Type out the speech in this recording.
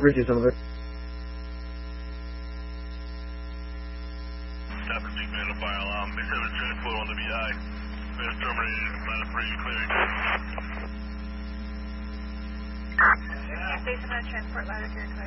Reduce some of it. Stop and man on fire alarm. Make sure the transport on the BI. Fast terminated. Not a free clearing. Station on transport ladder here.